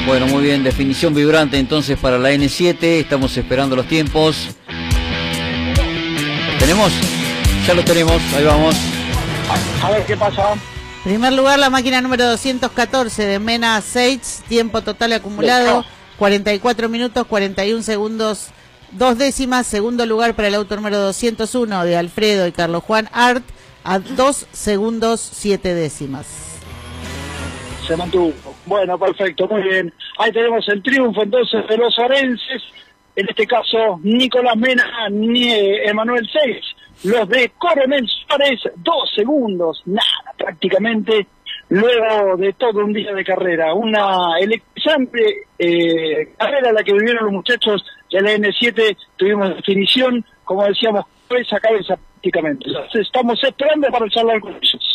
Bueno, muy bien, definición vibrante entonces para la N7, estamos esperando los tiempos. ¿Tenemos? Ya los tenemos, ahí vamos. A ver qué pasa. Primer lugar, la máquina número 214 de Mena Seitz, tiempo total acumulado, 44 minutos, 41 segundos, 2 décimas. Segundo lugar para el auto número 201 de Alfredo y Carlos Juan Art, a 2 segundos, 7 décimas. Se mantuvo. Bueno, perfecto, muy bien. Ahí tenemos el triunfo entonces de los orenses, en este caso Nicolás Mena ni Emanuel Seitz. Los de Coronel Suárez, 2 segundos, nada prácticamente, luego de todo un día de carrera. Una electrizante carrera la que vivieron los muchachos de la N7, tuvimos definición, como decíamos, cabeza a cabeza prácticamente. Los estamos esperando para charlar con ellos.